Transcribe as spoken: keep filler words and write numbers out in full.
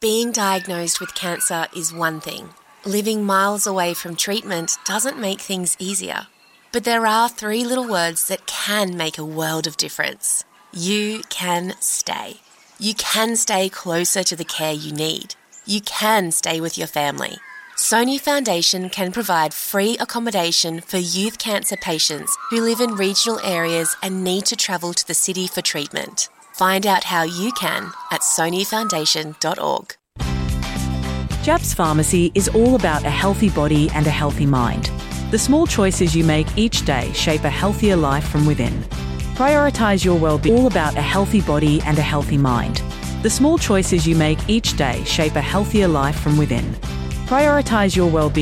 Being diagnosed with cancer is one thing. Living miles away from treatment doesn't make things easier. But there are three little words that can make a world of difference. You can stay. You can stay closer to the care you need. You can stay with your family. Sony Foundation can provide free accommodation for youth cancer patients who live in regional areas and need to travel to the city for treatment. Find out how you can at sony foundation dot org. Japs Pharmacy is all about a healthy body and a healthy mind. The small choices you make each day shape a healthier life from within. Prioritise your well-being. All about a healthy body and a healthy mind. The small choices you make each day shape a healthier life from within. Prioritise your well-being.